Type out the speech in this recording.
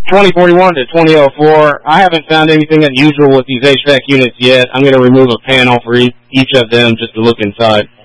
2041 to 2004. I haven't found anything unusual with these HVAC units yet. I'm going to remove a panel for each of them just to look inside.